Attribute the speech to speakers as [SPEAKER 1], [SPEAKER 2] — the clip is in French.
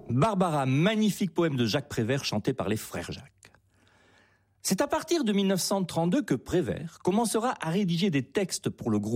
[SPEAKER 1] Barbara, magnifique poème de Jacques Prévert chanté par les frères Jacques. C'est à partir de 1932 que Prévert commencera à rédiger des textes pour le groupe